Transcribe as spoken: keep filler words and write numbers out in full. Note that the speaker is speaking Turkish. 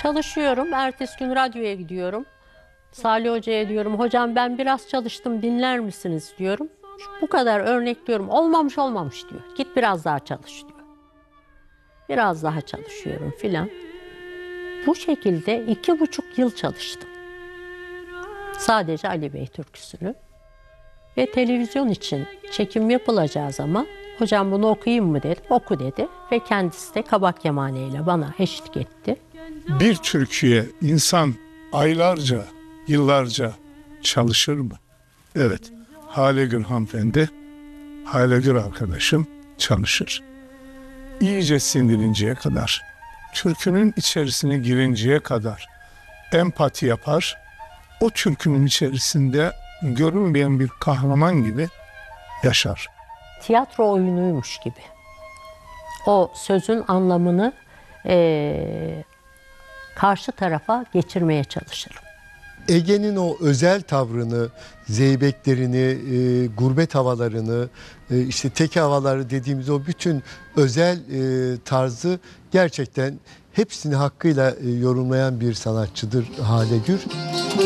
çalışıyorum. Ertesi gün radyoya gidiyorum. Salih Hoca'ya diyorum, hocam ben biraz çalıştım, dinler misiniz diyorum. Bu kadar örnekliyorum. Olmamış olmamış diyor. Git biraz daha çalış diyor. Biraz daha çalışıyorum filan. Bu şekilde iki buçuk yıl çalıştım. Sadece Ali Bey türküsünü. Ve televizyon için çekim yapılacağı zaman hocam bunu okuyayım mı dedim. Oku dedi ve kendisi de kabak yemaneyle bana eşlik etti. Bir türküye insan aylarca, yıllarca çalışır mı? Evet. Hale Gül hanımefendi, Hale Gül arkadaşım çalışır. İyice sindirinceye kadar, türkünün içerisine girinceye kadar empati yapar. O türkünün içerisinde görünmeyen bir kahraman gibi yaşar. Tiyatro oyunuymuş gibi. O sözün anlamını eee, karşı tarafa geçirmeye çalışırım. Ege'nin o özel tavrını, zeybeklerini, e, gurbet havalarını, e, işte teke havaları dediğimiz o bütün özel e, tarzı gerçekten hepsini hakkıyla e, yorumlayan bir sanatçıdır Hale Gür.